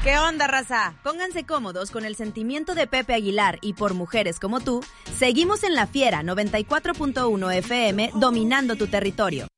¿Qué onda, raza? Pónganse cómodos con el sentimiento de Pepe Aguilar y por mujeres como tú, seguimos en La Fiera 94.1 FM dominando tu territorio.